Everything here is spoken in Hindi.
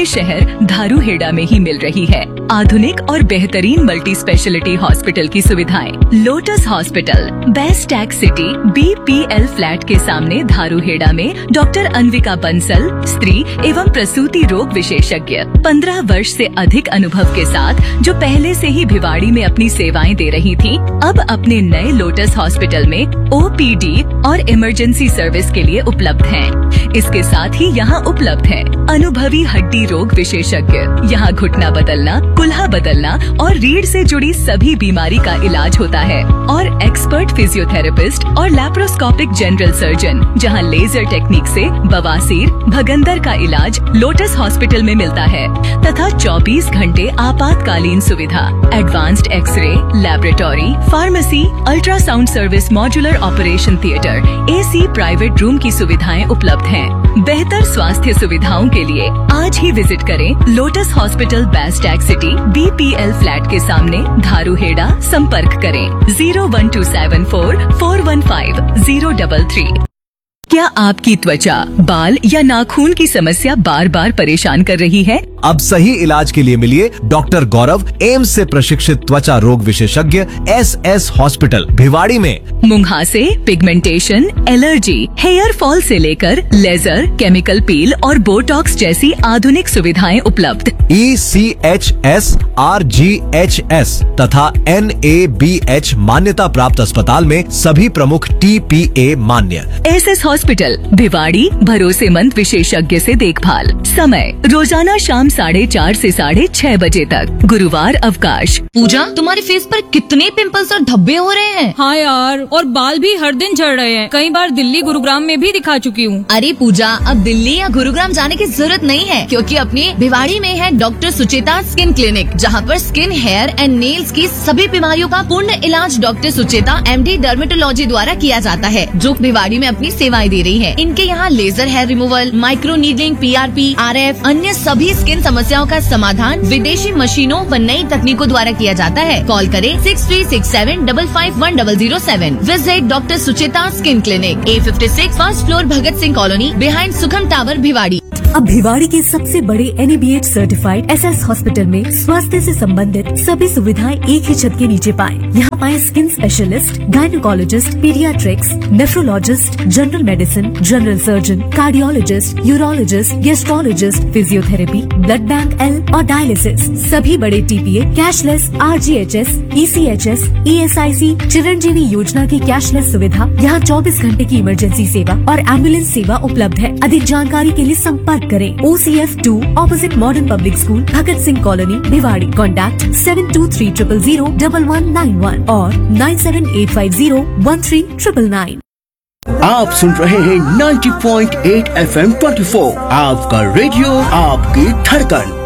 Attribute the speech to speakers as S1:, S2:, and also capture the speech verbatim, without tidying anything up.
S1: शहर धारूहेड़ा में ही मिल रही है आधुनिक और बेहतरीन मल्टी स्पेशलिटी हॉस्पिटल की सुविधाएं। Lotus hospital, best tag city, B P L flat के सामने धारूहेड़ा में डॉक्टर अन्विका बंसल, स्त्री एवं प्रसूति रोग विशेषज्ञ, पंद्रह वर्ष से अधिक अनुभव के साथ जो पहले से ही भिवाड़ी में अपनी सेवाएं दे रही थी, अब अपने नए लोटस हॉस्पिटल में ओ पी डी और इमरजेंसी सर्विस के लिए उपलब्ध हैं। इसके साथ ही यहाँ उपलब्ध है अनुभवी हड्डी रोग विशेषज्ञ। यहाँ घुटना बदलना, कुल्हा बदलना और रीढ़ से जुड़ी सभी बीमारी का इलाज होता है और एक्सपर्ट फिजियोथेरेपिस्ट और लैप्रोस्कोपिक जनरल सर्जन, जहाँ लेजर टेक्निक से बवासीर, भगंदर का इलाज लोटस हॉस्पिटल में मिलता है तथा चौबीस घंटे आपातकालीन सुविधा, advanced x ray, laboratory, pharmacy, ultrasound service, modular operation theatre, ए सी प्राइवेट रूम की सुविधाएं उपलब्ध हैं। बेहतर स्वास्थ्य सुविधाओं के लिए आज ही विजिट करें lotus hospital, best tag city, B P L flat के सामने, धारूहेड़ा। संपर्क करें zero one two seven four four one five zero double three. क्या आपकी त्वचा, बाल या नाखून की समस्या बार बार परेशान कर रही है?
S2: अब सही इलाज के लिए मिलिए डॉक्टर गौरव, एम्स से प्रशिक्षित त्वचा रोग विशेषज्ञ, एस एस हॉस्पिटल भिवाड़ी में।
S1: मुंहासे, पिगमेंटेशन, एलर्जी, हेयर फॉल से लेकर लेजर, केमिकल पील और बोटॉक्स जैसी आधुनिक सुविधाएं उपलब्ध।
S2: ई C H S, R G H S तथा एन ए बी एच मान्यता प्राप्त अस्पताल में सभी प्रमुख टी पी ए मान्य।
S1: एस एस हॉस्पिटल भिवाड़ी, भरोसेमंद विशेषज्ञ से देखभाल। समय रोजाना शाम साढ़े चार से साढ़े छह बजे तक, गुरुवार अवकाश।
S3: पूजा, तुम्हारे फेस पर कितने पिंपल्स और धब्बे हो रहे हैं?
S4: हाँ यार, और बाल भी हर दिन झड़ रहे हैं। कई बार दिल्ली, गुरुग्राम में भी दिखा चुकी हूँ।
S3: अरे पूजा, अब दिल्ली या गुरुग्राम जाने की जरूरत नहीं है, क्योंकि अपने भिवाड़ी में है डॉक्टर सुचेता स्किन क्लिनिक, जहाँ पर स्किन, हेयर एंड नेल्स की सभी बीमारियों का पूर्ण इलाज doctor Sucheta M D dermatology द्वारा किया जाता है, जो भिवाड़ी में अपनी सेवाएं दे रही है। इनके यहाँ laser hair removal, micro needling, P R P, R F, अन्य सभी स्किन समस्याओं का समाधान विदेशी मशीनों व नई तकनीकों द्वारा किया जाता है। कॉल करें six three six seven double five one double zero seven. Visit doctor Sucheta skin clinic, ए fifty six, first floor, Bhagat Singh colony, behind सुखम टावर, भिवाड़ी।
S5: अब भिवाड़ी के सबसे बड़े N A B H certified S S hospital में स्वास्थ्य से संबंधित सभी सुविधाएं एक ही छत के नीचे पाएं। यहाँ पाएं skin specialist, gynaecologist, paediatrics, nephrologist, general medicine, general surgeon, cardiologist, urologist, gastrologist, physiotherapy, blood bank L और डायलिसिस, सभी बड़े T P A, cashless, R G H S, E C H S, E S I सी, चिरंजीवी योजना की कैशलेस सुविधा। यहाँ चौबीस घंटे की इमरजेंसी सेवा और एम्बुलेंस सेवा उपलब्ध है। अधिक जानकारी के लिए संपर्क करें ओ C F two, opposite modern public school, Bhagat Singh colony, Bhiwadi. Contact seven to three triple zero double one nine one और nine seven eight five zero one three triple nine.
S6: आप सुन रहे हैं ninety point eight F M twenty four, आपका रेडियो, आपकी धड़कन।